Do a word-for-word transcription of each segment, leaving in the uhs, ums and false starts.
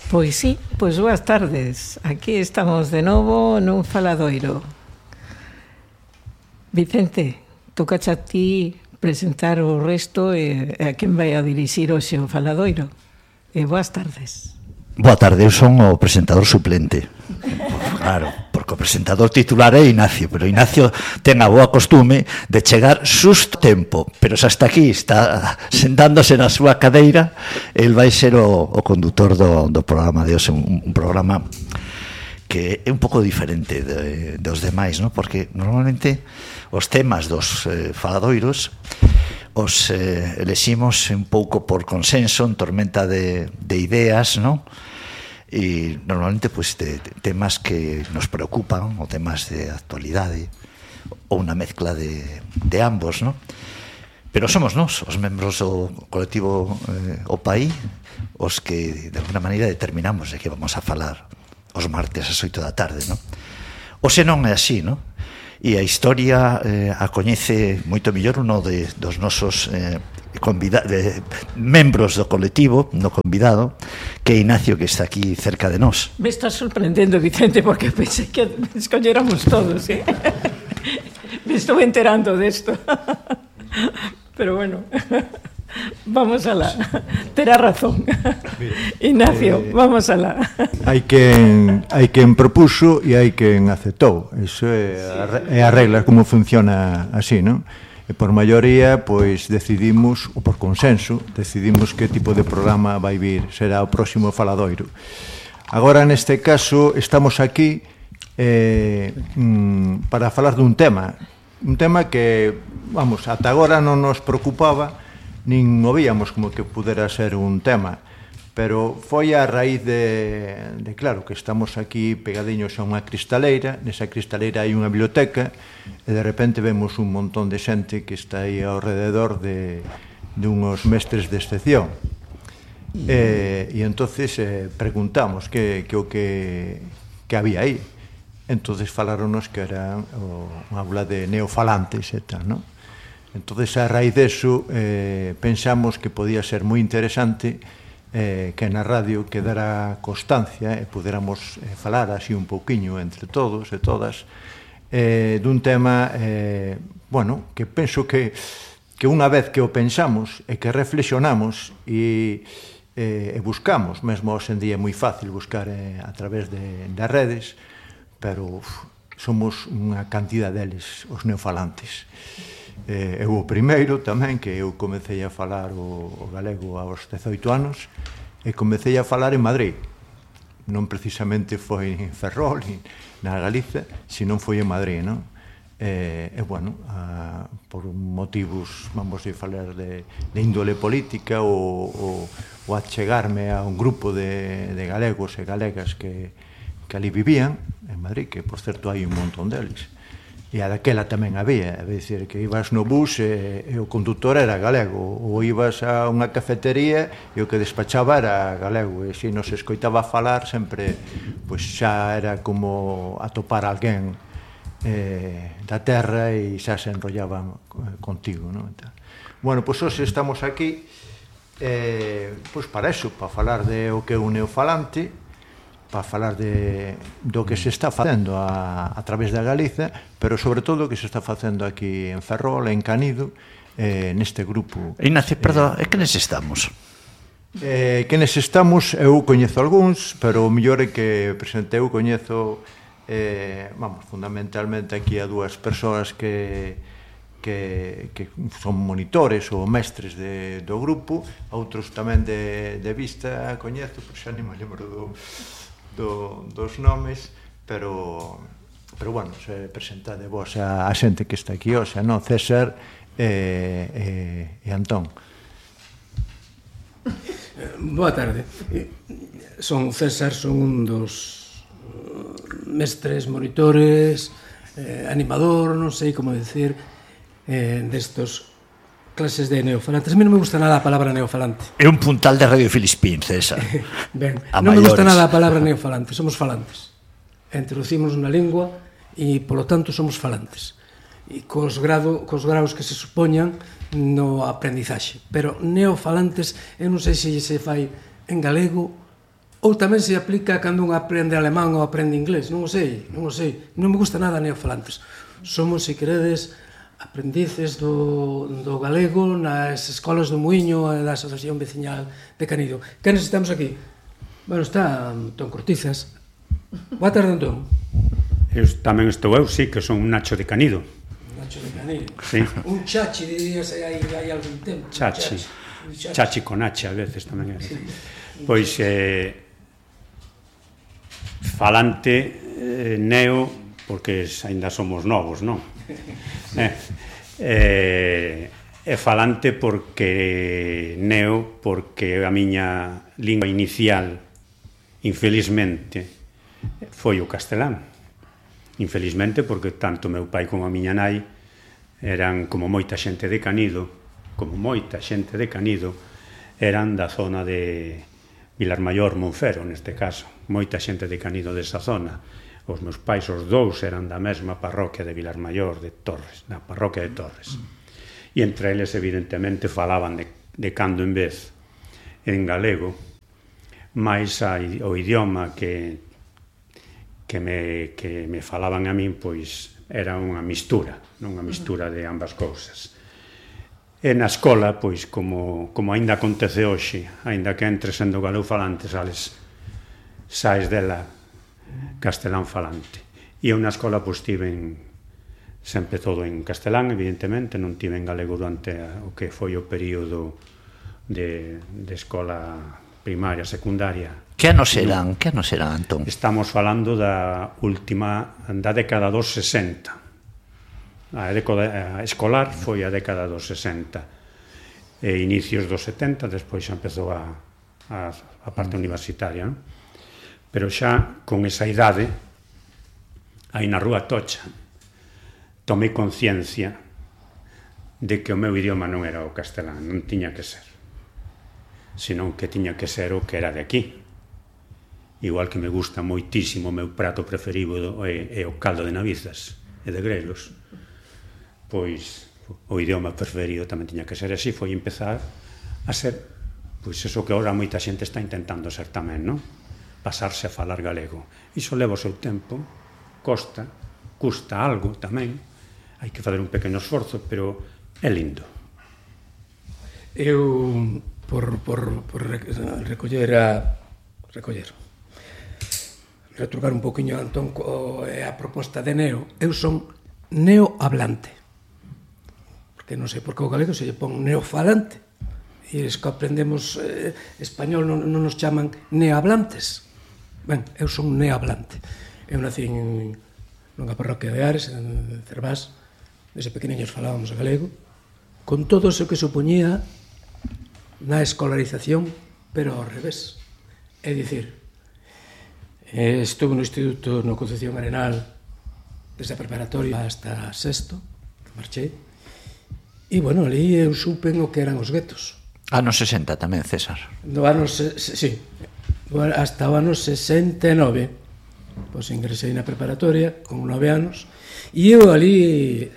Pois sí, pois boas tardes. Aquí estamos de novo nun faladoiro. Vicente, tocache a ti presentar o resto e a quen vai a dirixir hoxe o faladoiro. E boas tardes. Boa tarde, eu son o presentador suplente. Claro, porque o presentador titular é Ignacio, pero Ignacio ten a boa costume de chegar xusto tempo, pero xa está aquí, está sentándose na súa cadeira, el vai ser o, o condutor do, do programa de hoxe, un, un programa que é un pouco diferente de, dos demais, ¿no? Porque normalmente os temas dos eh, faladoiros os eh, eleximos un pouco por consenso, en tormenta de, de ideas, ¿no? E normalmente pues, de, de temas que nos preocupan, ou temas de actualidade, ou unha mezcla de, de ambos, ¿no? Pero somos nós, os membros do colectivo eh, O País, os que de alguna maneira determinamos de que vamos a falar os martes ás oito da tarde, ¿no? O se non é así, ¿no? E a historia eh, a coñece moito mellor uno de, dos nosos eh, convida, de, membros do colectivo, no convidado, que é Ignacio, que está aquí cerca de nós. Me estás sorprendendo, Vicente, porque pensei que escolléramos todos, ¿eh? Me estou enterando desto. Pero bueno, vamos alá. Terá razón. Ignacio, eh, vamos alá. Hai quen, hai quen propuso e hai quen aceptou. Iso é a, é a regla como funciona así, non? E por maioría, pois, decidimos, ou por consenso, decidimos que tipo de programa vai vir, será o próximo faladoiro. Agora, neste caso, estamos aquí eh, mm, para falar dun tema, un tema que, vamos, ata agora non nos preocupaba, nin o víamos como que pudera ser un tema, pero foi a raíz de, de claro, que estamos aquí pegadiños a unha cristaleira, nesa cristaleira hai unha biblioteca, e de repente vemos un montón de xente que está aí ao rededor de, de unhos mestres de excepción. E, e entonces eh, preguntamos que, que o que, que había aí. Entonces falaronos que era o, unha aula de neofalantes e tal, non? Entonces, a raíz deso, eh, pensamos que podía ser moi interesante eh, que na radio quedara constancia e puderamos eh, falar así un pouquiño entre todos e todas eh, dun tema, eh, bueno, que penso que, que unha vez que o pensamos e que reflexionamos e, eh, e buscamos, mesmo hoxe en día é moi fácil buscar eh, a través de, das redes, pero uf, somos unha cantidad deles, os neofalantes. Eh, eu o primeiro tamén, que eu comecei a falar o, o galego aos dezoito anos e comecei a falar en Madrid, non precisamente foi en Ferrol ni na Galiza, senón foi en Madrid, non? E, e bueno, a, por motivos, vamos a falar de, de índole política ou, ou, ou achegarme a un grupo de, de galegos e galegas que, que ali vivían en Madrid, que por certo hai un montón deles. E a daquela tamén había, é dicir, que ibas no bus e, e o conductor era galego, ou ibas a unha cafetería e o que despachaba era galego, e se nos escoitaba falar sempre, pois xa era como atopar alguén eh, da terra e xa se enrollaba contigo, non? Bueno, pois hoxe estamos aquí eh, pois para eso, para falar de o que é un neofalante, para falar de, do que se está facendo a, a través da Galiza, pero sobre todo o que se está facendo aquí en Ferrol, en Canido, eh, neste grupo. Ignacio, perdón, eh, que nes estamos? Eh, que nes estamos, eu coñezo algúns, pero o mellor é que presente eu coñezo, eh, vamos, fundamentalmente aquí a dúas persoas que, que, que son monitores ou mestres de, do grupo, outros tamén de, de vista coñezo, pero xa nem me lembro do... Do, dos nomes, pero pero bueno, se presentade vos a, a xente que está aquí hoxe, non? César e, e, e Antón. Boa tarde. Son César, son un dos mestres, monitores, eh, animador, non sei como decir, eh, destos clases de neofalantes. A mí non me gusta nada a palabra neofalante. É un puntal de Radio Filispín, César. Ben, non me gusta nada a palabra neofalante, somos falantes. Introducimos na lingua e, polo tanto, somos falantes. E cos, grado, cos graus que se supoñan no aprendizaxe. Pero neofalantes, eu non sei se se fai en galego Ou tamén se aplica cando un aprende alemán ou aprende inglés, non o sei, non o sei. Non me gusta nada neofalantes. Somos, se queredes, aprendices do, do galego nas escolas do Muiño e da Asociación Veciñal de Canido. Que necesitamos aquí? Bueno, está Antón Cortizas. Boa tarde, Antón. Eu tamén estou eu, sí, que son un Nacho de Canido. Nacho de Canido. Sí. Un chachi, dirías, hai, hai algún tempo. Chachi. Chachi, chachi con H, a veces tamén era. Sí. Pois, eh, falante, eh, neo, porque aínda somos novos, non? Eh, eh, é falante porque neo, porque a miña lingua inicial, infelizmente, foi o castelán. Infelizmente, porque tanto meu pai como a miña nai eran, como moita xente de Canido, como moita xente de Canido, eran da zona de Vilarmaior, Monfero, neste caso. Moita xente de Canido desa zona. Os meus pais, os dous, eran da mesma parroquia de Vilarmaior de Torres, da parroquia de Torres. E entre eles, evidentemente, falaban de, de cando en vez en galego, máis o idioma que, que, me, que me falaban a min, pois, era unha mistura, non unha mistura de ambas cousas. E na escola, pois, como, como ainda acontece hoxe, ainda que entres sendo galego falante, sales, saes dela castelán falante. E eu na escola, pois, tiven sempre todo en castelán, evidentemente, non tiven galego durante o que foi o período de, de escola primaria, secundaria. Que anos eran, que anos eran, Antón? Estamos falando da última, da década dos sesenta. A década escolar foi a década dos sesenta. E inicios dos setenta, despois xa empezou a, a, a parte universitaria, non? Pero xa con esa idade, aí na Rúa Tocha, tomei conciencia de que o meu idioma non era o castelán, non tiña que ser, senón que tiña que ser o que era de aquí. Igual que me gusta moitísimo o meu prato preferido é, é o caldo de navizas e de grelos, pois o idioma preferido tamén tiña que ser así. Foi empezar a ser, pois eso que agora moita xente está intentando ser tamén, non? Pasarse a falar galego. Iso leva o seu tempo, costa, custa algo tamén, hai que fazer un pequeno esforzo, pero é lindo. Eu, por, por, por recoller a recoller retrucar un poquinho a Antón co, a proposta de neo, eu son neohablante, porque non sei por que o galego se lle pon neofalante, e es que aprendemos eh, español non, non nos chaman neohablantes. Ben, eu son neohablante. Eu nací en nunha parroquia de Ares, en Cervás. Desde pequeniños falábamos galego, con todo o que supoñía na escolarización, pero ao revés. É dicir, estuve no instituto no Concepción Arenal desde a preparatoria hasta sexto, que marchei, e, bueno, ali eu supen o que eran os guetos. Anos sesenta tamén, César. No ano, sí, hasta o ano sesenta e nove, pois ingresei na preparatoria con nove anos, e eu ali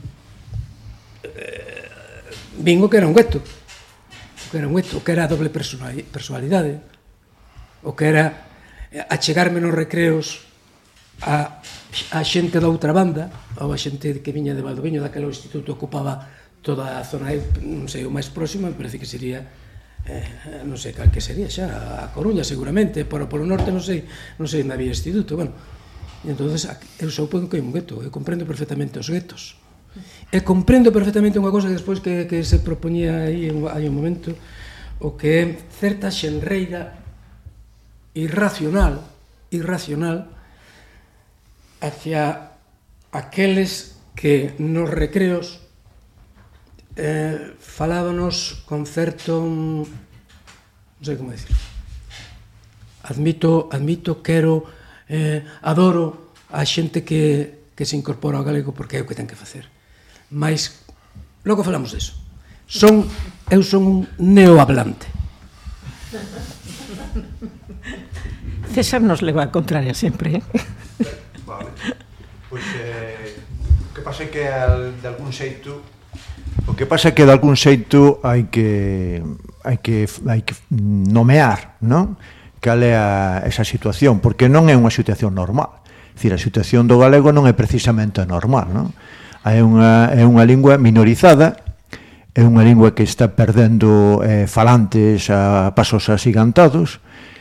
eh, vin o que era un gueto, o que era un gueto, o que era a doble personalidade, o que era achegarme nos recreos a, a xente da outra banda, ou a xente que viña de Valdoviño, daquele instituto ocupaba toda a zona, non sei, o máis próximo, me parece que sería, eh, non sei cal que sería xa, a Coruña seguramente, por, por o norte non sei, non sei onde había instituto, bueno, e entonces eu supongo que hai un gueto, eu comprendo perfectamente os guetos, e comprendo perfectamente unha cosa que despois que, que se propoñía aí hai un momento, o que é certa xenreira irracional, irracional, hacia aqueles que nos recreos eh, falábanos con certo, non sei como decir, admito, admito, quero, eh, adoro a xente que, que se incorpora ao galego porque é o que ten que facer. Mais, logo falamos deso. Son, eu son un neohablante. César nos leva a contraria sempre, eh? Vale. Pois, eh, o que pasa é que al, de algún xeito o que pasa é que de algún xeito hai que hai que hai que nomear, non? cal é a, esa situación, porque non é unha situación normal. É dicir, a situación do galego non é precisamente normal, non? É unha, é unha lingua minorizada, é unha lingua que está perdendo eh, falantes a pasos asigantados,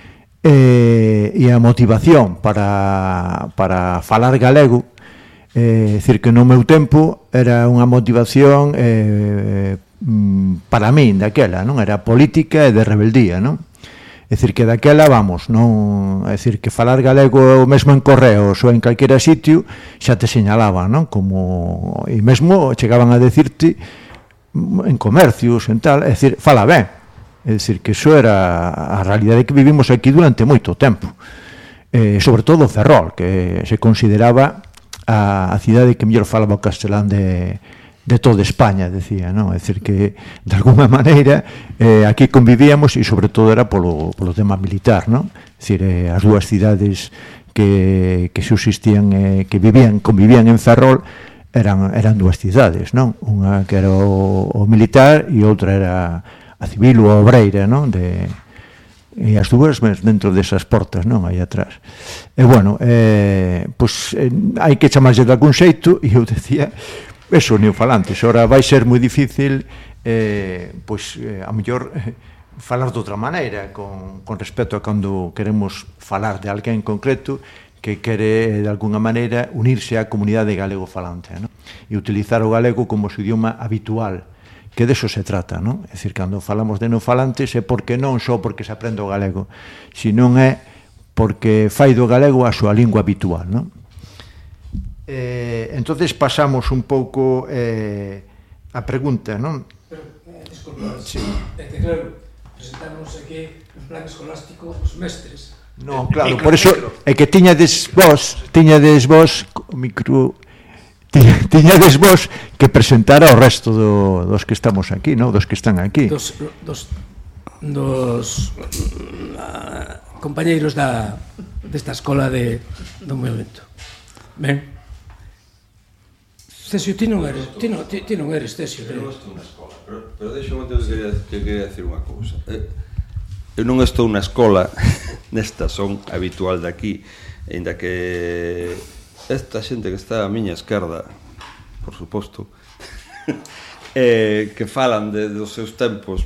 eh, e a motivación para, para falar galego, é eh, dicir, que no meu tempo era unha motivación eh, para min daquela, non? Era política e de rebeldía, non? É dicir, que daquela, vamos, non, é dicir, que falar galego mesmo en correos ou en calquera sitio xa te señalaban, non? Como, e mesmo chegaban a decirte en comercios, en tal, é dicir, fala ben. É dicir, que iso era a realidade que vivimos aquí durante moito tempo. Eh, sobre todo Ferrol, que se consideraba a, a cidade que mellor falaba o castelán de de toda España, decía, non? É dicir, que de alguma maneira eh, aquí convivíamos e sobre todo era polo, polo tema militar, non? É dicir, eh, as dúas cidades que, que subsistían, eh, que vivían, convivían en Ferrol eran, eran dúas cidades, non? Unha que era o, o militar e outra era a civil ou a obreira, non? De, e as dúas dentro desas portas, non? Aí atrás. E bueno, eh, pois eh, hai que chamarlle de algún xeito, e eu decía, eso, neofalantes. Ora vai ser moi difícil eh, pois, eh, a mellor eh, falar de outra maneira con, con respecto a cando queremos falar de alguén en concreto que quere de alguna maneira unirse á comunidade galego-falante, non? E utilizar o galego como o idioma habitual, que deso se trata, non? É dicir, cando falamos de neofalantes é porque non só porque se aprende o galego, senón é porque fai do galego a súa lingua habitual, non? Eh, entonces pasamos un pouco eh, a pregunta, non? Pero, eh, disculpa, sí. É que claro, presentamos aquí en plan escolástico os mestres. Non, claro, por eso é que tiñades vos, tiñades vos o micro, tiñades vos que presentar ao resto do, dos que estamos aquí, non? Dos que están aquí. Dos, dos, dos uh, compañeiros da desta escola de do movimento. Ben. Cesio, ti non eres, ti non, ti, ti non eres Cesio. Eu non estou na escola, pero, pero deixo que quería, que quería decir unha cousa. Eu non estou na escola, nesta son habitual de aquí, ainda que esta xente que está a miña esquerda, por suposto, eh, que falan de, dos seus tempos,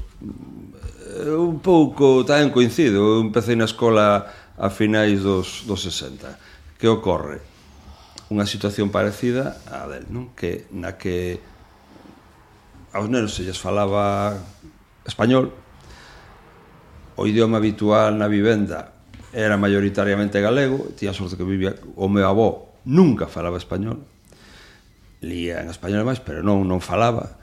un pouco tamén coincido. Eu empecé na escola a finais dos, dos sesenta. Que ocorre? Unha situación parecida a del, non? Que na que aos nenos se lles falaba español, o idioma habitual na vivenda era maioritariamente galego, tía sorte que vivía, o meu avó nunca falaba español, lía en español máis, pero non non falaba.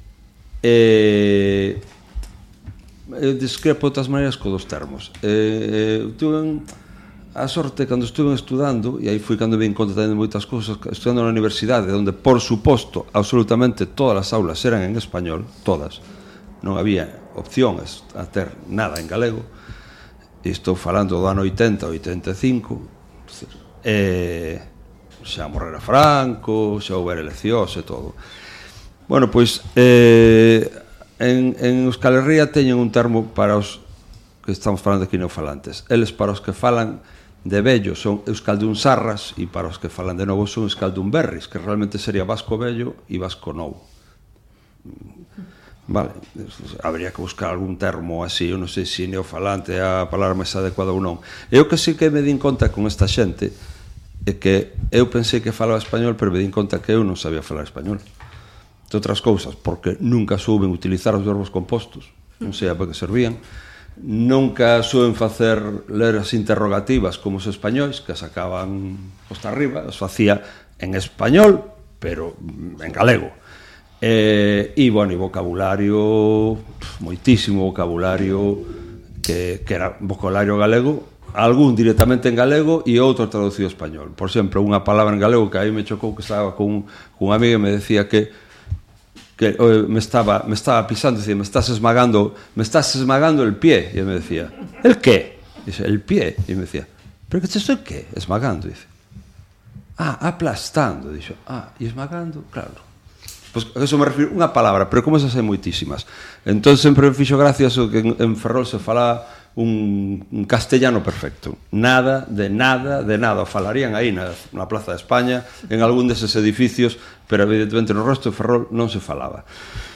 E eu discrepo de outras maneiras co dos termos. E, tuve a sorte cando estuve estudando, e aí foi cando me encontré de moitas cousas, estudando na universidade, onde, por suposto, absolutamente todas as aulas eran en español, todas, non había opcións a ter nada en galego, e estou falando do ano oitenta, oitenta e cinco, e xa morrera Franco, xa houbera eleccións e todo. Bueno, pois, eh, en, en Euskal Herria teñen un termo para os que estamos falando aquí neofalantes. Eles, para os que falan de vello, son euskaldunsarras, e para os que falan de novo son euskaldunberris, que realmente sería vasco vello e vasco novo. Vale, habría que buscar algún termo así, eu non sei se neofalante é a palabra máis adecuada ou non. Eu que sí que me din conta con esta xente é que eu pensei que falaba español, pero me din conta que eu non sabía falar español. De outras cousas, porque nunca souben utilizar os verbos compostos, non sei a para que servían. Nunca suben facer ler as interrogativas como os españois, que sacaban posta arriba, as facía en español, pero en galego. E, e bueno, e vocabulario, moitísimo vocabulario, que, que era vocabulario galego, algún directamente en galego e outro traducido español. Por exemplo, unha palabra en galego que aí me chocou, que estaba con, con unha amiga e me decía que que eh, me estaba me estaba pisando, decía, me estás esmagando, me estás esmagando el pie, y me decía, ¿el qué? Dice, el pie, y me decía, ¿pero qué te estoy qué? Esmagando, dice. Ah, aplastando, dice. Ah, y esmagando, claro. Pues a eso me refiro, unha palabra, pero como esas hai moitísimas. Entón sempre me fixo gracias o que en, en Ferrol se fala un, un castellano perfecto. Nada, de nada, de nada. O falarían aí na, na Plaza de España, en algún deses edificios, pero evidentemente no resto de Ferrol non se falaba.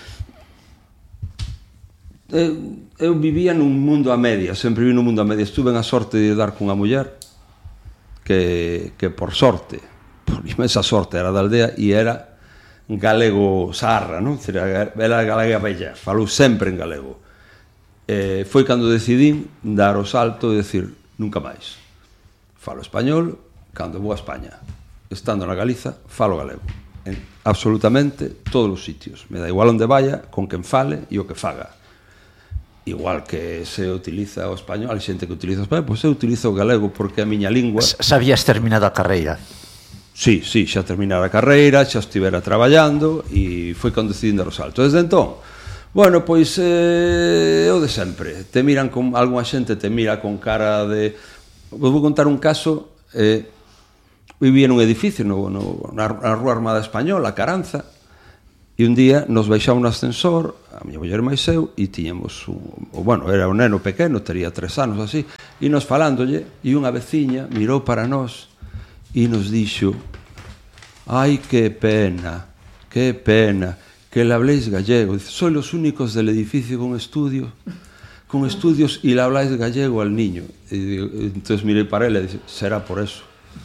Eu, eu vivía nun mundo a media, sempre vi nun mundo a media. Estuve en a sorte de dar cunha muller que, que por sorte, por inmensa sorte, era da aldea e era galego sarra, non? Era galega bella, falou sempre en galego. Eh, foi cando decidín dar o salto e decir nunca máis. Falo español cando vou a España. Estando na Galiza, falo galego. En absolutamente todos os sitios. Me dá igual onde vaya, con quen fale e o que faga. Igual que se utiliza o español, hai xente que utiliza o español, pois eu utilizo o galego porque a miña lingua... Sabías terminado a carreira? Sí, sí, xa terminara a carreira, xa estivera traballando e foi cando decidín dar o salto. Desde entón, bueno, pois eh, o de sempre. Te miran con algunha xente, te mira con cara de... Vos vou contar un caso. Eh, vivía nun edificio no, no, na, na Rúa Armada Española, a Caranza, e un día nos baixamos no ascensor, a miña muller máis eu, e tiñamos un, bueno, era un neno pequeno, tería tres anos así, e nos falándolle, e unha veciña mirou para nós e nos dixo: ai, que pena, que pena que le habléis gallego. Dice, sois los únicos del edificio con estudio, con estudios y le habláis gallego al niño. Y digo, entonces miré para él y dice, será por eso.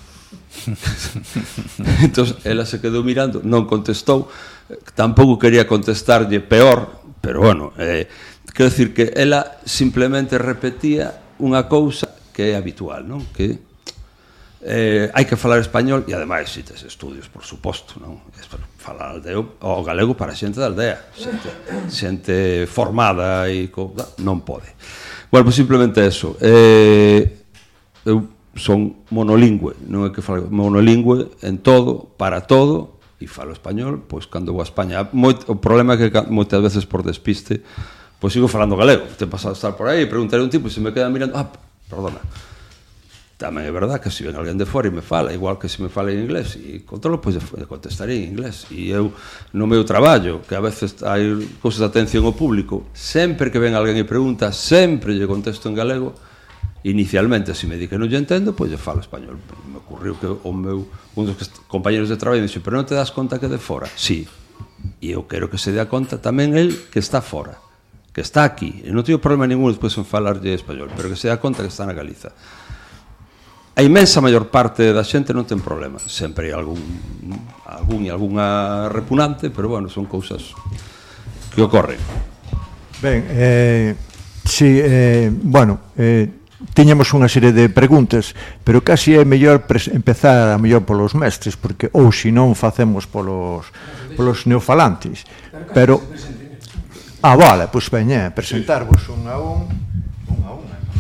Entonces ela se quedou mirando, non contestou, tampouco quería contestarlle peor, pero bueno, eh, quero dicir que ela simplemente repetía unha cousa que é habitual, non? Que eh, hai que falar español e ademais si tes estudios, por suposto, non? Falar aldeo, o galego para xente da aldea, xente, xente formada e co, non pode. Bueno, pues simplemente eso. Eh, eu son monolingüe, non é que falo monolingüe en todo, para todo, e falo español, pois cando vou a España. Moit, o problema é que moitas veces por despiste, pois sigo falando galego. Te pasado a estar por aí e preguntaré a un tipo e se me queda mirando, ah, perdona. Tamén é verdad que se ven alguén de fora e me fala, igual que se me fala en inglés e controlo, pois de contestaré en inglés. E eu, no meu traballo, que a veces hai cousas de atención ao público, sempre que ven alguén e pregunta, sempre lle contesto en galego. Inicialmente, se me di que non lle entendo, pois lle falo español. Me ocurriu que o meu, un dos compañeros de traballo me dixo, pero non te das conta que de fora? Sí, e eu quero que se dea conta tamén el que está fora, que está aquí, e non teño problema ningún despois en falarlle español, pero que se dea conta que está na Galiza. A imensa maior parte da xente non ten problema. Sempre hai algún, algún e algunha repugnante, pero bueno, son cousas que ocorren. Ben, eh, si, eh, bueno, eh, tiñamos unha serie de preguntas, pero casi é mellor empezar a mellor polos mestres, porque ou se non facemos polos, polos neofalantes. Pero, ah, vale, pois veña, presentarvos un a un, un a un.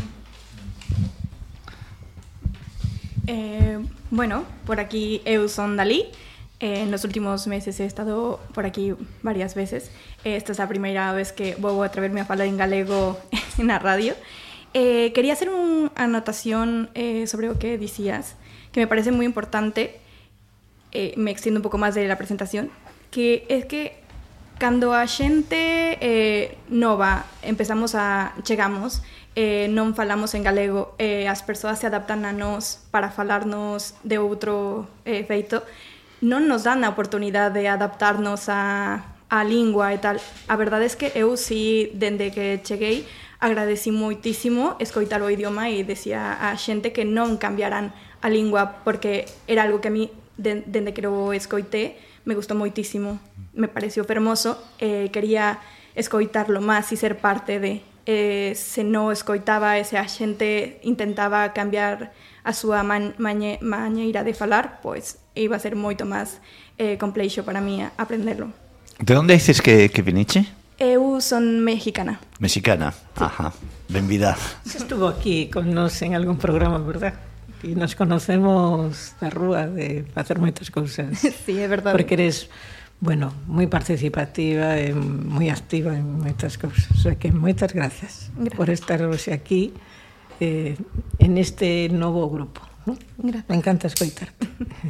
Eh, bueno, por aquí eu son Dalí. Eh, en los últimos meses he estado por aquí varias veces. Eh, esta es a primeira vez que vou atreverme a falar en galego na radio. Eh, quería hacer unha anotación eh, sobre o que dicías, que me parece moi importante. Eh, me extiendo un pouco máis de la presentación, que es que cando a xente eh, nova empezamos a chegamos, eh, non falamos en galego, eh, as persoas se adaptan a nós para falarnos de outro eh, feito, non nos dan a oportunidade de adaptarnos a, a lingua e tal. A verdade é que eu si, dende que cheguei, agradeci moitísimo escoitar o idioma e decía a xente que non cambiaran a lingua, porque era algo que a mí, de, dende que o escoité, me gustou moitísimo, me pareció fermoso, eh, quería escoitarlo máis e ser parte de... Eh, se non escoitaba e se a xente intentaba cambiar a súa man, mañe, mañeira de falar, pois iba a ser moito máis eh, complexo para mí aprendelo. De onde dices que, que viniche? Eu son mexicana. Mexicana, sí. Ajá, benvida. Estuvo aquí con nos en algún programa, verdad? E nos conocemos da rúa de facer moitas cousas. Sí, é verdade. Porque eres... Bueno, moi participativa e moi activa en moitas cousas. O sea que moitas gracias, gracias. por estar hoxe aquí eh, en este novo grupo, ¿no? Me encanta escoitarte.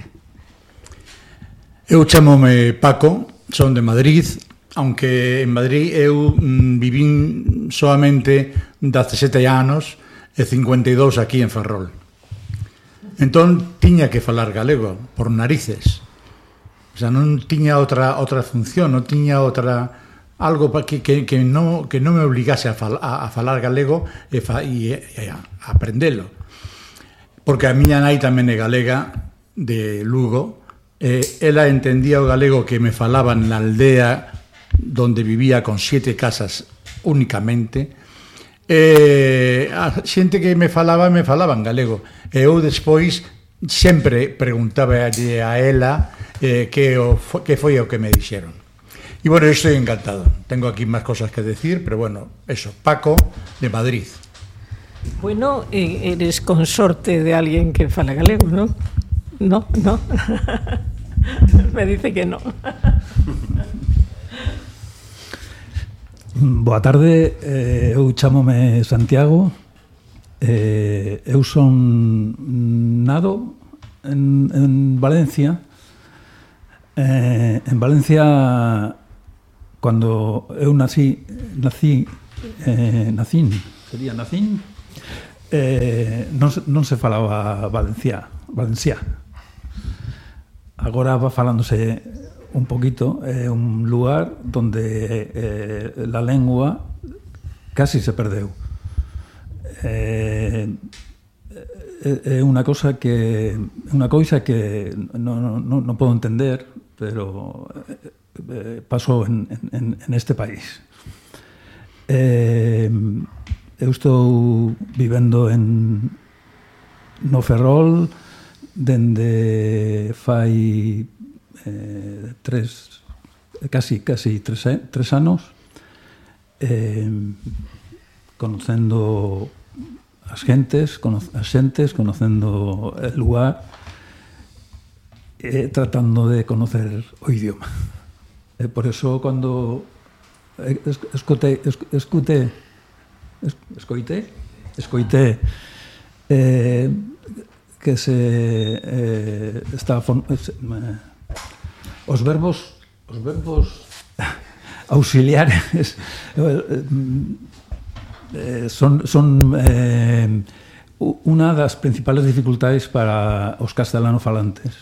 Eu chamome Paco, son de Madrid, aunque en Madrid eu mm, vivín solamente dezasete anos e cincuenta e dous aquí en Ferrol. Entón, tiña que falar galego, por narices. O sea, non tiña outra outra función, non tiña outra algo que, que, que, non, que non me obligase a, fal, a, a falar galego e, fa, e, e a aprendelo. Porque a miña nai tamén é galega, de Lugo, e ela entendía o galego que me falaban na aldea donde vivía con siete casas únicamente. E a xente que me falaba, me falaba en galego. E eu despois sempre preguntaba a ela eh, que, o, que foi o que me dixeron. E bueno, eu estoy encantado. Tengo aquí máis cosas que decir, pero bueno, eso, Paco, de Madrid. Bueno, eres consorte de alguien que fala galego, ¿no? No, no. Me dice que no. Boa tarde, eh, eu chamome Santiago, eh, eu son nado en, en Valencia. Eh, en Valencia, cando eu nací, nací, eh, nacín, sería nacín, eh, non, non se falaba valenciá, valenciá. Agora va falándose un poquito, é eh, un lugar donde eh, la lengua casi se perdeu. É eh, eh, unha cosa que unha coisa que non, non, non podo entender, pero eh, pasou en, en, en este país. Eh, eu estou vivendo en no Ferrol dende fai eh, tres casi casi tres, tres anos, eh, conocendo as gentes, cono, as xentes, conocendo el lugar, e tratando de conocer o idioma. E por eso, cando escutei, escutei, escoitei, escoitei eh, que se eh, está eh, os verbos os verbos auxiliares eh, son, son eh, unha das principales dificultades para os castelanofalantes,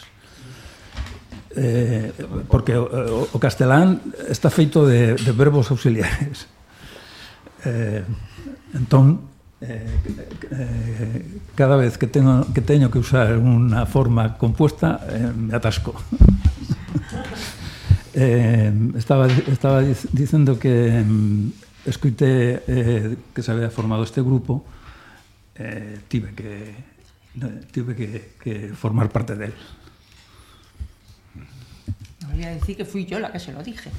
eh, porque o, o castelán está feito de, de verbos auxiliares. Eh, entón eh, eh, cada vez que teño que teño que usar unha forma compuesta eh, me atasco. eh, estaba estaba dicendo que eh, escuité eh, que se había formado este grupo, eh, tive que tive que, que formar parte de él. No voy a decir que fui yo la que se lo dije.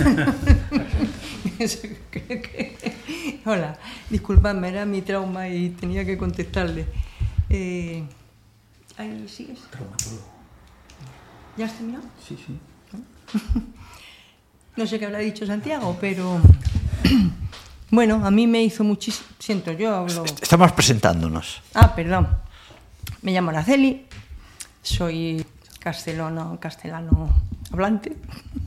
Hola, disculpadme, era mi trauma y tenía que contestarle. Eh, ¿Ahí sigues? Traumatólogo. ¿Ya has terminado? Sí, sí. No sé qué habrá dicho Santiago, pero bueno, a mí me hizo muchísimo. Siento, yo hablo. Estamos presentándonos. Ah, perdón. Me llamo Araceli, soy castellano, castellano hablante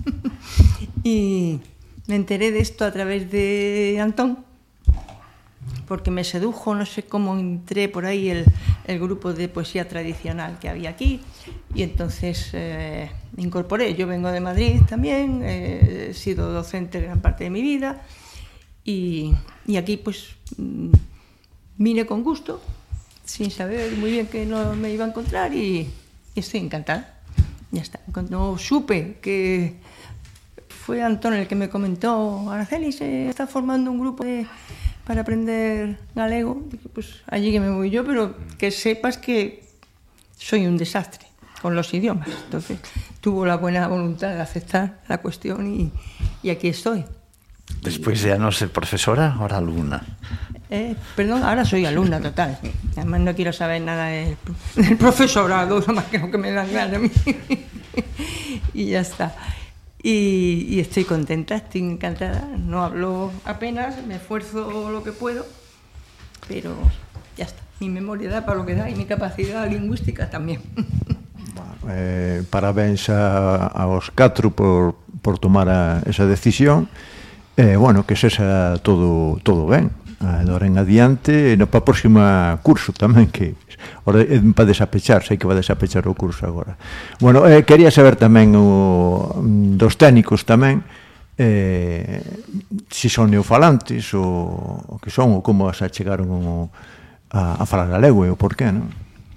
y me enteré de esto a través de Antón, porque me sedujo, no sé cómo entré por ahí el, el grupo de poesía tradicional que había aquí y entonces eh, me incorporé. Yo vengo de Madrid también, eh, he sido docente gran parte de mi vida y, y aquí pues vine con gusto, sin saber muy bien que no me iba a encontrar y, y estoy encantada. Ya está. Cuando supe que fue Antón el que me comentó, Araceli se está formando un grupo de, para aprender galego, dije, pues allí que me voy yo, pero que sepas que soy un desastre con los idiomas. Entonces tuvo la buena voluntad de aceptar la cuestión y, y aquí estoy. Después ya no ser profesora, ahora alumna. Eh, perdón, ahora soy alumna total. Además no quiero saber nada del, del profesorado, más que lo que me dan ganas a mí. Y ya está. Y, y estoy contenta, estoy encantada. No hablo apenas, me esfuerzo lo que puedo, pero ya está. Mi memoria da para lo que da y mi capacidad lingüística también. Eh, parabéns a, aos catro por, por tomar a, esa decisión. Eh, bueno, que sexa todo, todo ben. Agora en adiante, no para o próximo curso tamén, que ora é para desapechar, sei que va a desapechar o curso agora. Bueno, eh, quería saber tamén o, dos técnicos tamén, eh, se son neofalantes ou o que son, ou como se chegaron o, a, a falar galego e o porqué, non?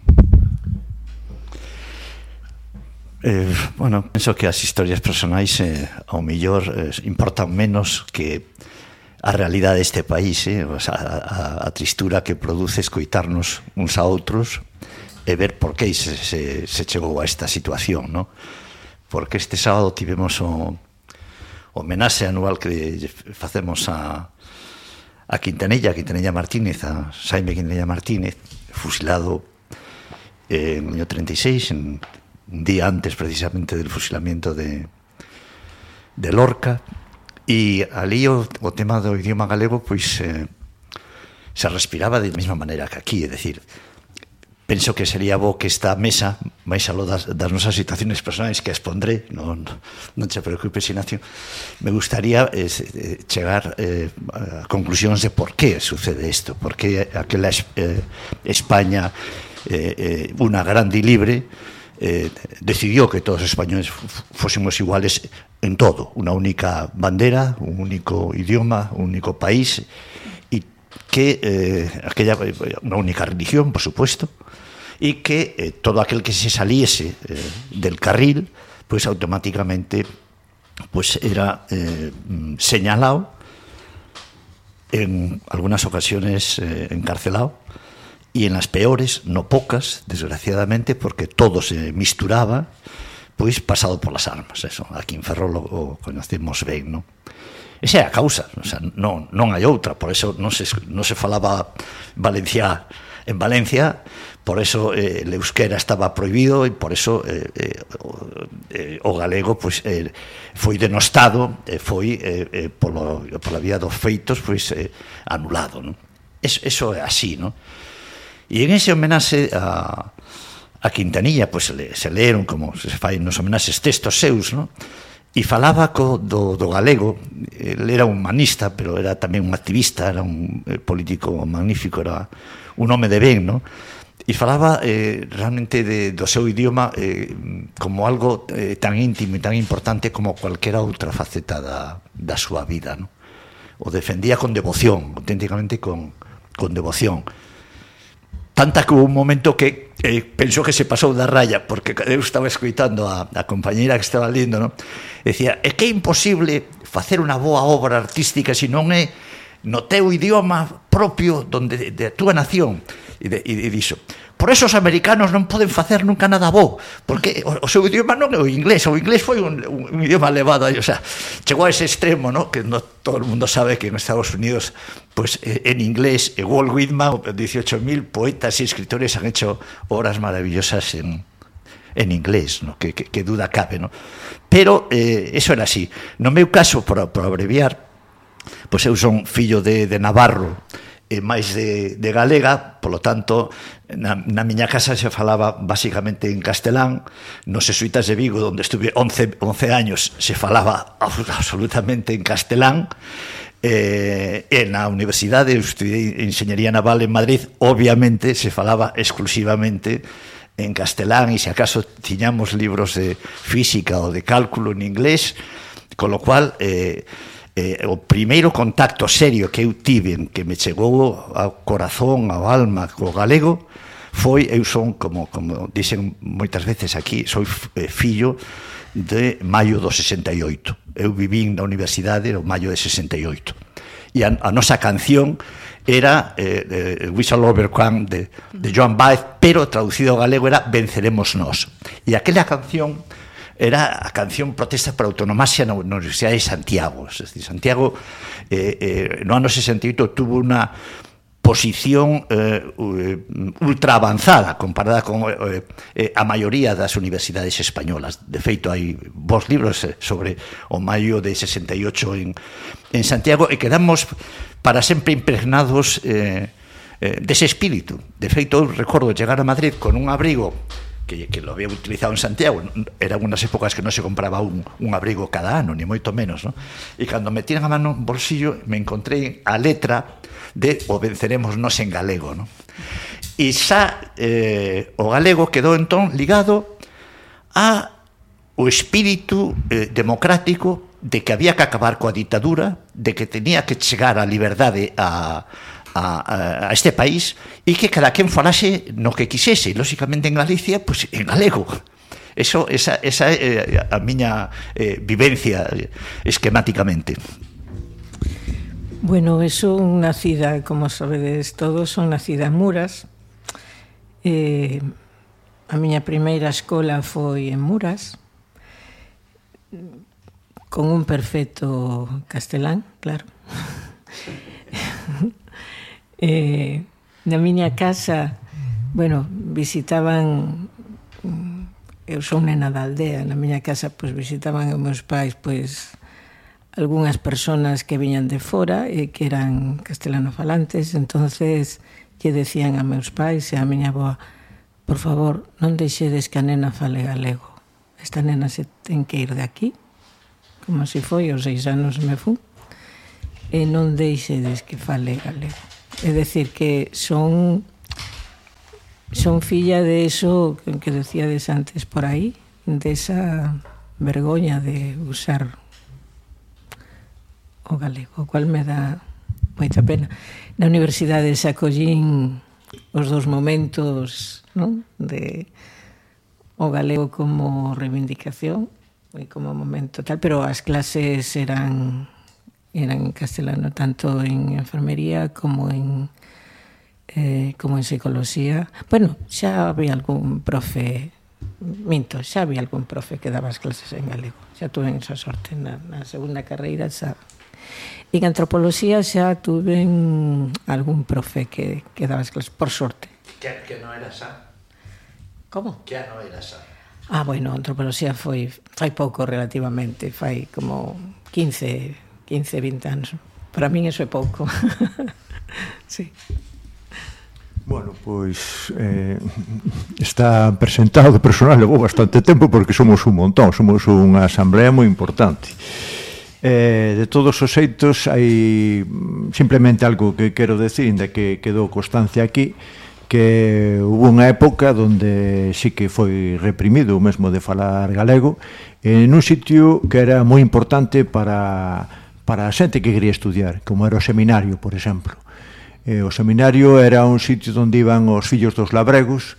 Eh, bueno, penso que as historias personais eh, ao millor eh, importan menos que a realidade deste país, eh? O sea, a, a tristura que produce escoitarnos uns a outros e ver por que se, se, se chegou a esta situación, ¿no? Porque este sábado tivemos o homenaxe anual que facemos a, a Quintanilla, Quintanilla Martínez, a Xaime Quintanilla Martínez, fusilado en el año treinta y seis, en, un día antes precisamente del fusilamiento de, de Lorca. E ali o, o tema do idioma galego pois eh, se respiraba de mesma maneira que aquí, é dicir, penso que sería bo que esta mesa, máis aló das, das nosas situaciones personais que expondré, non, non te preocupes, Ignacio, me gustaría eh, chegar eh, a conclusións de por que sucede isto, por que aquela eh, España eh, eh, una grande e libre eh, decidió que todos os españoles fósemos iguales en todo, una única bandera, un único idioma, un único país, y que eh, aquella una única religión, por supuesto, y que eh, todo aquel que se saliese eh, del carril, pues automáticamente pues era eh, señalado, en algunas ocasiones eh, encarcelado, y en las peores, no pocas, desgraciadamente, porque todo se misturaba, pois pasado polas armas, eso, aquí en Ferrol o conocemos ben, non? Esa é a causa, o sea, non, non hai outra, por eso non se, non se falaba valenciá en Valencia, por eso eh, el euskera estaba prohibido e por eso eh, eh, o, eh, o galego pois, eh, foi denostado, eh, foi eh, eh, polo, pola vía dos feitos pois, eh, anulado, non? Es, eso é así, non? E en ese homenaxe a, a Quintanilla, pois se, se leeron como se fai nos homenaxes textos seus, non? E falaba co, do, do galego. El era un humanista, pero era tamén un activista, era un eh, político magnífico, era un home de ben, non? E falaba eh, realmente de, do seu idioma eh, como algo eh, tan íntimo e tan importante como cualquera outra faceta da, da súa vida, non? O defendía con devoción, auténticamente con, con devoción. Tanta que hubo un momento que eh, pensou que se pasou da raya, porque eu estaba escoitando a, a compañeira que estaba lendo, non? Decía, é que é imposible facer unha boa obra artística se non é no teu idioma propio donde, de, de a túa nación. E, de, e, e dixo, por eso os americanos non poden facer nunca nada bo, porque o, o seu idioma non é o inglés, o inglés foi un, un, un idioma elevado, o sea, chegou a ese extremo, ¿no? Que no, todo o mundo sabe que en Estados Unidos, pues eh, en inglés, eh, Walt Whitman, dieciocho mil poetas y escritores han hecho obras maravillosas en, en inglés, ¿no? Que, que, que duda cabe, ¿no? Pero eh, eso era así. No meu caso, por, por abreviar, pois eu son fillo de, de Navarro e máis de, de galega, polo tanto, na, na miña casa se falaba basicamente en castelán, nos jesuitas de Vigo, onde estuve once, once años, se falaba absolutamente en castelán, eh, e na universidade, eu estudei Enxeñería Naval en Madrid, obviamente se falaba exclusivamente en castelán, e se acaso tiñamos libros de física ou de cálculo en inglés, con lo cual eh, eh, o primeiro contacto serio que eu tive, que me chegou ao corazón, ao alma, co galego, foi, eu son, como, como dicen moitas veces aquí, soy fillo de maio do sesenta e oito. Eu vivín na universidade no maio de sesenta e oito. E a, a nosa canción era eh, Whistle Over Crown de, de Joan Baez, pero traducido ao galego era Venceremos Nós. E aquela canción era a canción protesta por autonomasia na Universidade de Santiago. Es decir, Santiago eh, eh, no ano sesenta e oito tuvo unha posición eh, ultra avanzada comparada con eh, eh, a maioría das universidades españolas. De feito, hai vos libros sobre o maio de sesenta e oito en, en Santiago e quedamos para sempre impregnados eh, eh, dese espírito. De feito, eu recordo chegar a Madrid con un abrigo que, que lo había utilizado en Santiago. Eran unas épocas que no se compraba un, un abrigo cada ano, ni moito menos, ¿no? E cando me tiran a mano un bolsillo, me encontrei a letra de O venceremos nos en galego, ¿no? E xa eh, o galego quedou entón ligado a o espírito eh, democrático de que había que acabar coa ditadura, de que tenía que chegar a liberdade a, a, a este país e que cada quen falase no que quisese, e lóxicamente en Galicia, pues en galego. Eso, esa, esa é eh, a miña eh, vivencia eh, esquemáticamente. Bueno, eso nacida, como sabedes todos, son nacida en Muras. Eh, a miña primeira escola foi en Muras, con un perfecto castelán, claro. eh, na miña casa, bueno, visitaban, eu son nena da aldea, na miña casa, pois visitaban os meus pais, pois, algunhas personas que viñan de fora e que eran castelanofalantes, entonces lle decían a meus pais e a miña avoa: por favor, non deixedes que a nena fale galego, esta nena se ten que ir de aquí, como se foi, aos seis anos me fun, e non deixedes que fale galego. É dicir, que son son filla de eso que decíades antes por aí, de esa vergoña de usar o galego, o cual me dá moita pena. Na universidade se acollín os dos momentos, non? De o galego como reivindicación e como momento tal, pero as clases eran eran en castelano, tanto en enfermería como en eh, como en psicología. Bueno, xa había algún profe, minto, xa había algún profe que daba as clases en galego. Xa tuve esa sorte na, na segunda carreira, xa. En antropoloxía xa tuve algún profe que, que daba as clases, por sorte. Que, que non era xa? Como? Que non era xa? Ah, bueno, antropoloxía foi fai pouco relativamente, fai como quince, vinte anos. Para min eso é pouco. Sí. Bueno, pois eh, está presentado de personal, levou bastante tempo porque somos un montón, somos unha asamblea moi importante. Eh, de todos os xeitos, hai simplemente algo que quero decir, de que quedou constancia aquí, que hubo unha época onde sí que foi reprimido o mesmo de falar galego en un sitio que era moi importante para, para a xente que quería estudiar, como era o seminario, por exemplo. Eh, o seminario era un sitio onde iban os fillos dos labregos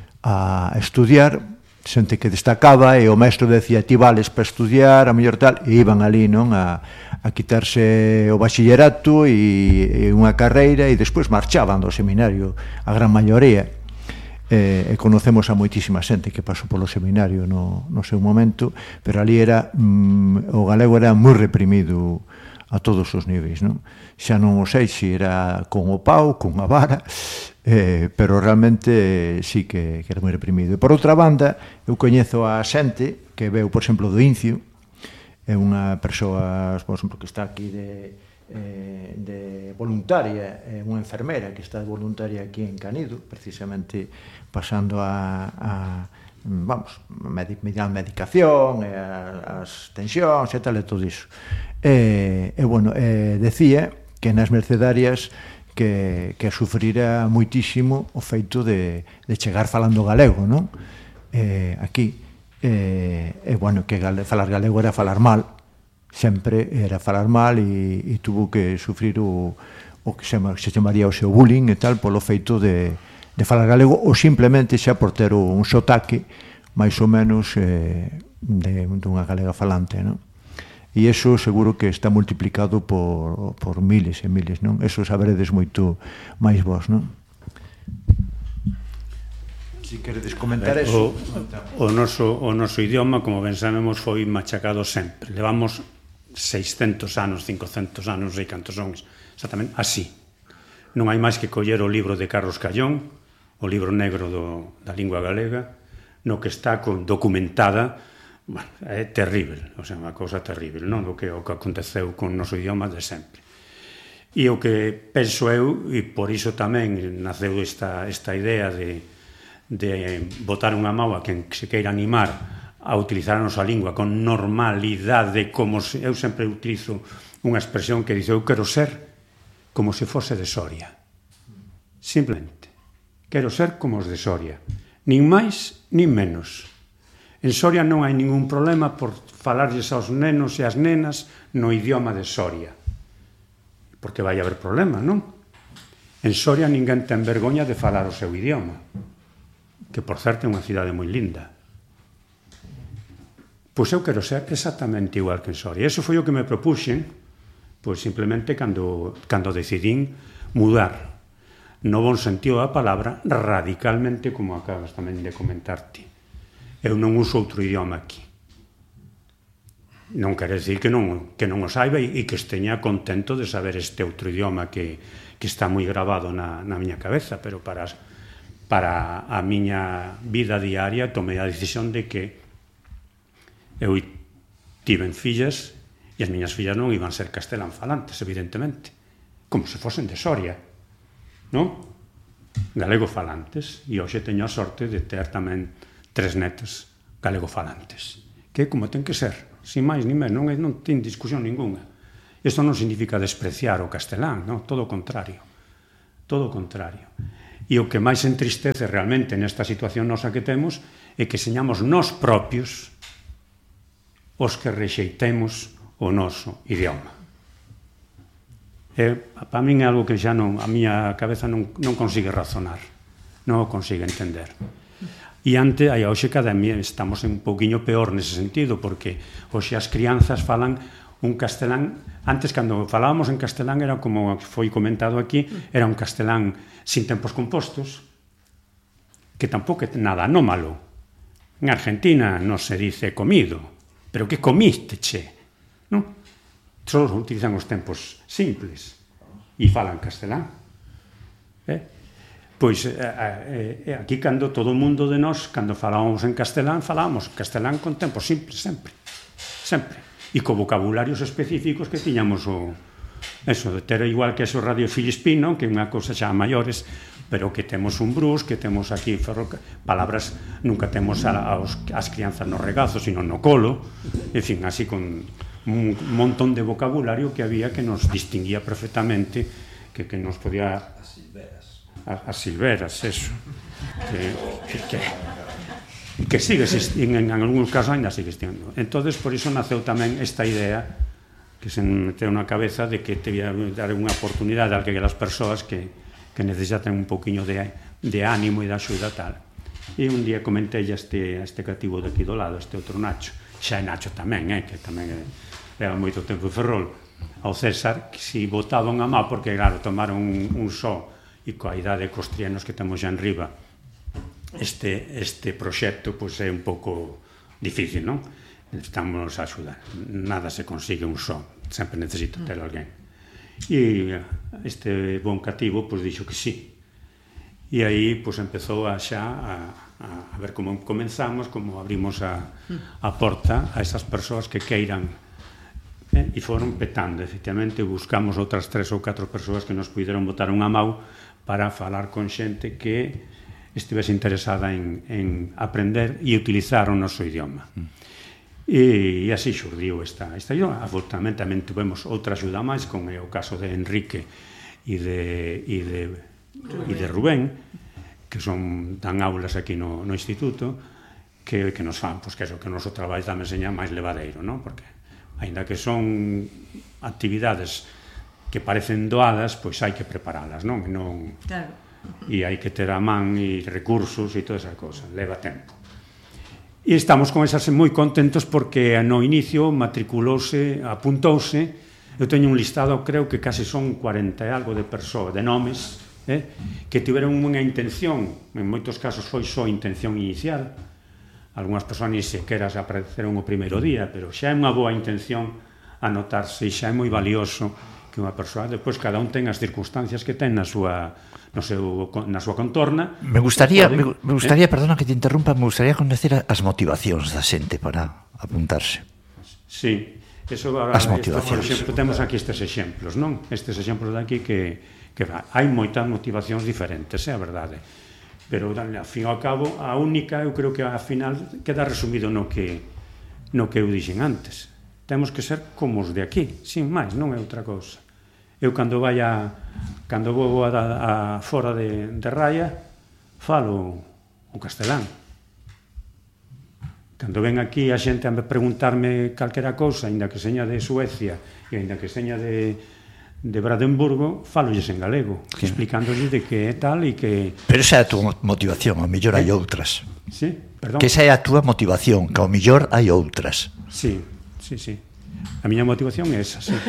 a estudiar, xente que destacaba, e o maestro decía: ti vales para estudiar, a mellor tal, e iban ali, non, a, a quitarse o bachillerato e, e unha carreira, e despois marchaban do seminario, a gran maioría. Eh, e conocemos a moitísima xente que pasou polo seminario no, no seu momento, pero ali era, mm, o galego era moi reprimido a todos os niveis, non? Xa non o sei se era con o pau, con a vara, eh, pero realmente eh, sí que, que era moi reprimido. E por outra banda, eu coñezo a xente que veu, por exemplo, do Incio, é unha persoa, por exemplo, que está aquí de, eh, de voluntaria, é unha enfermera que está de voluntaria aquí en Canido, precisamente pasando a, a vamos, mediante medicación, e as tensións e tal e todo iso. E, e bueno, e decía que nas mercedarias que, que sufrira moitísimo o feito de, de chegar falando galego, non? Eh, aquí, e, e bueno, que gale, falar galego era falar mal, sempre era falar mal, e, e tuvo que sufrir o, o que se, se chamaría o seu bullying e tal, polo feito de, de falar galego, ou simplemente xa por ter un sotaque máis ou menos eh, de, de unha galega falante, non? E iso seguro que está multiplicado por, por miles e miles, non? Eso saberedes moito máis vos, non? Si queredes comentar eso. O, o, noso, o noso idioma, como ben sabemos, foi machacado sempre. Levamos seiscentos anos, cincocentos anos, sei cantos son, exactamente así. Non hai máis que coller o libro de Carlos Callón, o libro negro do, da lingua galega, no que está con, documentada. Bueno, é terrible, o sea, unha cousa terrible, non? O que, o que aconteceu con o noso idioma de sempre. E o que penso eu, e por iso tamén naceu esta, esta idea de, de botar unha mau a quen se queira animar a utilizar a nosa lingua con normalidade, como se, eu sempre utilizo unha expresión que dice, eu quero ser como se fose de Soria. Simplemente. Quero ser como os de Soria. Nin máis, nin menos. En Soria non hai ningún problema por falarlles aos nenos e ás nenas no idioma de Soria. Porque vai haber problema, non? En Soria ninguén ten vergoña de falar o seu idioma. Que, por certo, é unha cidade moi linda. Pois eu quero ser exactamente igual que en Soria. Eso foi o que me propuxen, pois simplemente cando, cando decidín mudar, no bon sentido da palabra, radicalmente, como acabas tamén de comentarte. Eu non uso outro idioma aquí. Non quere decir que non, que non o saiba e que esteña contento de saber este outro idioma que, que está moi grabado na, na miña cabeza, pero para, para a miña vida diaria tomei a decisión de que eu tiven fillas e as miñas fillas non iban ser castelán falantes, evidentemente, como se fosen de Soria, non? Galego falantes, e hoxe teño a sorte de ter tamén tres netos galego falantes, que como ten que ser, sin máis ni menos, non, non ten discusión ninguna. Isto non significa despreciar o castelán, non? Todo o contrario, todo o contrario. E o que máis entristece realmente nesta situación nosa que temos é que señamos nós propios os que rexeitemos o noso idioma. E, para min é algo que xa non, a miña cabeza non, non consigue razonar, non o consigue entender. E ante, aí hoxe cada día estamos un pouquiño peor nese sentido, porque hoxe as crianzas falan un castelán, antes cando falábamos en castelán era como foi comentado aquí, era un castelán sin tempos compostos, que tampouco é nada anómalo. En Argentina non se dice comido, pero que comiste, che, non? Só utilizan os tempos simples e falan castelán. Eh? Pois eh, eh, aquí cando todo o mundo de nós, cando falábamos en castelán, falábamos castelán con tempos simples, sempre, sempre. E co vocabularios específicos que tiñamos o, eso, de ter igual que eso Radio Filispino, que é unha cousa xa maiores, pero que temos un brus, que temos aquí ferroca, palabras, nunca temos a, aos, as crianzas no regazo, sino no colo, en fin, así con un montón de vocabulario que había que nos distinguía perfectamente, que, que nos podía... As silveras. As silveras, eso. Que, que, que sigue existindo, en, en algúns casos ainda sigue existindo. Entonces, por iso naceu tamén esta idea que se meteu na cabeza de que te ia dar unha oportunidade a aquelas persoas que que necesitan un poquinho de, de ánimo e de axuda tal. E un día comentei a este, a este cativo de aquí do lado, este outro Nacho, xa é Nacho tamén, eh, que tamén leva moito tempo en Ferrol, ao César, que si botaban a má, porque claro, tomaron un, un só, e coa idade cos trienos que temos xa en riba, este, este proxecto pois, é un pouco difícil, non? Estamos a axudar. Nada se consigue un só, sempre necesito ter alguén. E este bon cativo pois dixo que sí. E aí pois empezou a xa a, a, a ver como comenzamos, como abrimos a, a porta a esas persoas que queiran, eh? E foron petando, efectivamente buscamos outras tres ou catro persoas que nos puderon botar unha mau para falar con xente que estivese interesada en, en aprender e utilizar o noso idioma. E, e así xurdiu esta, esta idioma. Afortunadamente tamén tuvemos outra axuda máis, con o caso de Enrique e de, e de, e de Rubén, que son dan aulas aquí no, no instituto, que, que nos fan, pois que eso, que o noso traballo tamén seña máis levadeiro, non? Porque, aínda que son actividades que parecen doadas, pois hai que preparalas, non? non claro. E hai que ter a man e recursos e todas esas cosas, leva tempo. E estamos con esas moi contentos porque no inicio matriculouse, apuntouse, eu teño un listado, creo que case son cuarenta e algo de persoas, de nomes, eh, que tiveron unha intención, en moitos casos foi só intención inicial, algunhas persoas ni sequera se apareceron o primeiro día, pero xa é unha boa intención anotarse e xa é moi valioso que unha persoa, despois cada un ten as circunstancias que ten na súa no seu, na súa contorna. Me gustaría, pode, me, me gustaría, eh? perdona que te interrumpa, me gustaría conocer as motivacións da xente para apuntarse. Sí, eso agora, as motivacións. Esto, por exemplo, temos aquí estes exemplos, non? Estes exemplos de aquí que, que hai moitas motivacións diferentes, é a verdade. pero ao fin e ao cabo a única, eu creo que ao final queda resumido no que no que eu dixen antes. Temos que ser como os de aquí, sin máis, non é outra cousa. Eu cando vai a cando vou a, a fora de, de Raya falo o castelán. Cando ven aquí a xente a preguntarme calquera cousa, ainda que seña de Suecia e ainda que seña de de Brandenburgo, falolles en galego, sí, explicándoles de que é tal e que... Pero esa é a túa motivación, ao mellor hai outras. Sí, perdón. Que esa é a túa motivación, que ao mellor hai outras. Sí, sí, sí. A miña motivación é esa, sí.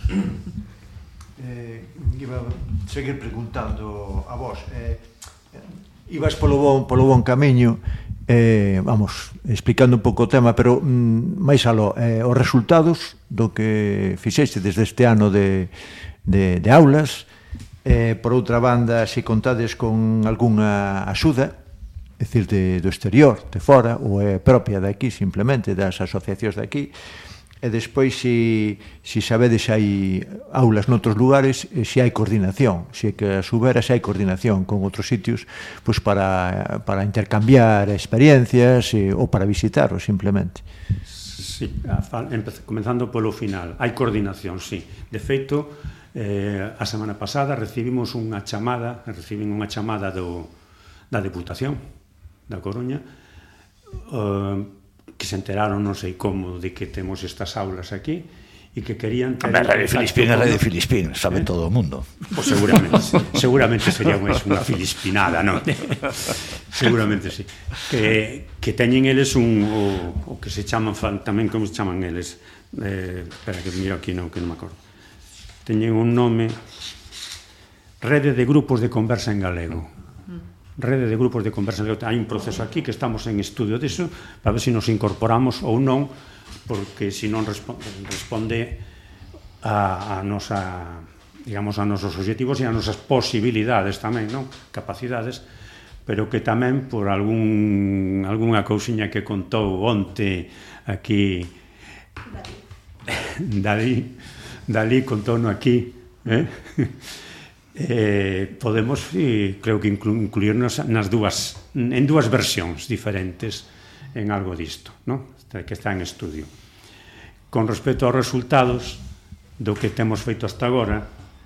Eh, iba a seguir preguntando a vos. Eh, ibas polo bon, polo bon camiño, eh, vamos, explicando un pouco o tema, pero mm, máis aló, eh, os resultados do que fixeste desde este ano de, de, de aulas, eh, por outra banda, se contades con algunha axuda, é dicir, de, do exterior, de fora, ou é propia de aquí, simplemente, das asociacións de aquí, e despois se, se sabedes hai aulas noutros lugares, se hai coordinación, se que a subera se hai coordinación con outros sitios, pois para, para intercambiar experiencias e, ou para visitaros simplemente. Sí, comenzando polo final, hai coordinación, sí. De feito, eh, a semana pasada recibimos unha chamada, recibimos unha chamada do, da Deputación da Coruña, eh, que se enteraron, non sei como, de que temos estas aulas aquí e que querían ter... A Radio Filispín é Radio Filispín, sabe eh? todo o mundo. Pois seguramente, seguramente sería unha filispinada, non? Seguramente sí. Que, que teñen eles un, o, o que se chaman, tamén como se chaman eles, eh, espera que miro aquí, non, que non me acordo. Teñen un nome, Rede de Grupos de Conversa en Galego. Rede de grupos de conversa. Hai un proceso aquí que estamos en estudio disso para ver se nos incorporamos ou non, porque se non responde a, a nosa, digamos, a nosos objetivos e a nosas posibilidades tamén, non? Capacidades, pero que tamén por algún algunha cousiña que contou onte aquí Dalí, Dalí contou-no aquí, eh? Eh, podemos, eh, creo que inclu incluirnos nas dúas, en dúas versións diferentes en algo disto, ¿no? Que está en estudio. Con respecto aos resultados do que temos feito hasta agora,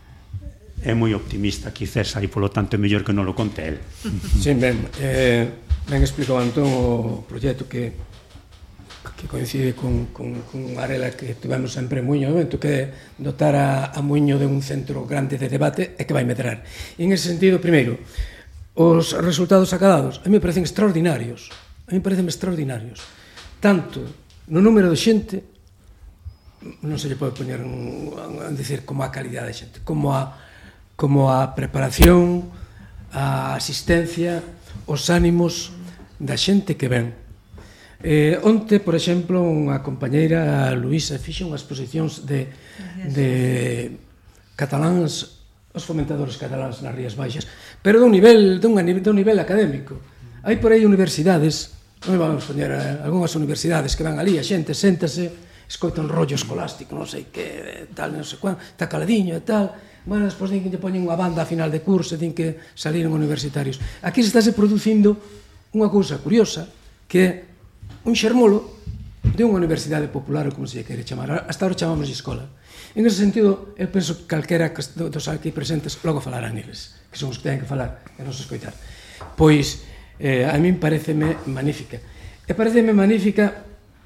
é moi optimista aquí César e polo tanto é mellor que non lo conte el. Sí, ben, eh, ben explicou Antón o proxecto que que coincide con, con, con unha arela que tivemos sempre en Muiño, evento que dotar a, a Muiño de un centro grande de debate e que vai medrar. E en ese sentido, primeiro, os resultados acadados a mí me parecen extraordinarios, a mí me parecen extraordinarios, tanto no número de xente, non se lle pode poñer un, a decir como a calidad de xente, como a, como a preparación, a asistencia, os ánimos da xente que ven. Eh, onte, por exemplo, unha compañeira, Luísa, fixe unhas exposicións de, de cataláns, os fomentadores cataláns nas Rías Baixas, pero dun nivel, dun, dun nivel académico. Hai por aí universidades, non vamos poñer algunhas universidades que van ali, a xente séntase, escoita un rollo escolástico, non sei que, tal, non sei cuán, está caladiño e tal, bueno, despois din que lle poñen unha banda a final de curso, din que saliron universitarios. Aquí se estáse producindo unha cousa curiosa, que é un xermolo de unha universidade popular, ou como se lle quere chamar. Hasta ahora chamamos de escola. En ese sentido, eu penso que calquera dos aquí presentes logo falarán eles, que son os que teñen que falar, e non se escoitar. Pois, eh, a min pareceme magnífica. E pareceme magnífica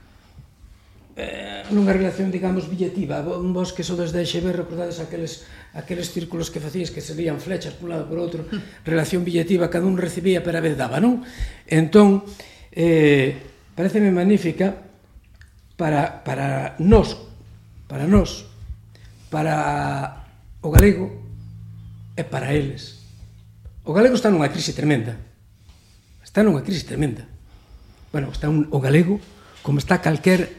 eh, nunha relación, digamos, billetiva. Vos que sodes de X B, recordades aqueles, aqueles círculos que facíais que se lían flechas por un lado por outro, relación billetiva, cada un recibía pero a vez daba, non? Entón, eh, pareceme magnífica para, para nós, para nós, para o galego e para eles. O galego está nunha crise tremenda. Está nunha crise tremenda. Bueno, está un, o galego como está calquer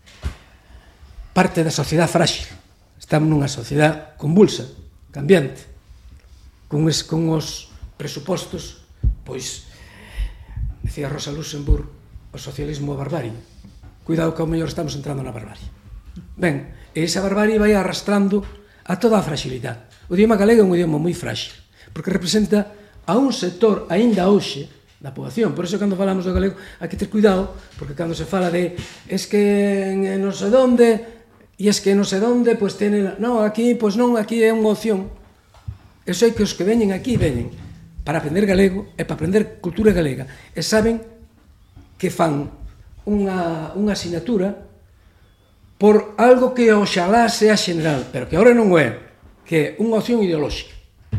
parte da sociedade frágil. Estamos nunha sociedade convulsa, cambiante, con, es, con os presupostos, pois, decía Rosa Luxemburg, o socialismo é barbarie. Cuidado que ao mellor estamos entrando na barbarie. Ben, e esa barbarie vai arrastrando a toda a fragilidade. O idioma galego é un idioma moi frágil, porque representa a un sector aínda hoxe da poboación. Por iso, cando falamos do galego, hai que ter cuidado, porque cando se fala de es que en non sei onde, e es que non sei onde, pois tenen... Non, aquí, pois non, aquí é unha opción. Eu sei que os que veñen aquí, veñen para aprender galego e para aprender cultura galega. E saben que fan unha, unha asignatura por algo que oxalá sea general, pero que agora non é, que é unha opción ideolóxica.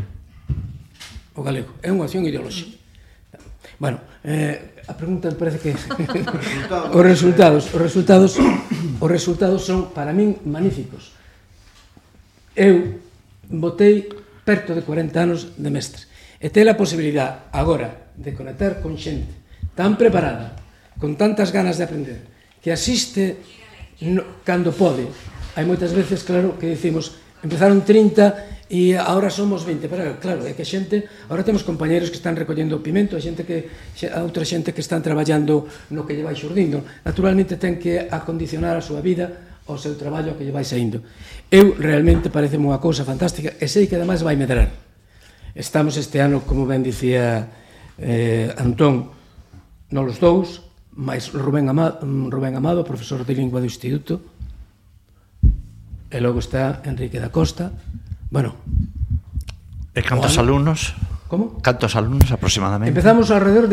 O galego é unha opción ideolóxica. Bueno, eh, a pregunta me parece que os resultados, os resultados, os resultados son para min magníficos. Eu botei perto de corenta anos de mestre e ter a posibilidade agora de conectar con xente tan preparada, con tantas ganas de aprender, que asiste no, cando pode. Hai moitas veces, claro, que dicimos empezaron trinta e agora somos vinte, pero claro, é que xente, agora temos compañeros que están recollendo o pimento, a xente que a outra xente que están traballando no que lle vai xurdindo. Naturalmente ten que acondicionar a súa vida ao seu traballo que lle vai saindo. Eu realmente pareceme unha cousa fantástica e sei que ademais vai medrar. Estamos este ano, como ben dicía eh, Antón, non os dous, máis Rubén Amado, Rubén Amado, profesor de lingua do Instituto, e logo está Enrique da Costa. Bueno. E cantos alumnos? Como? Cantos alumnos aproximadamente? Empezamos alrededor de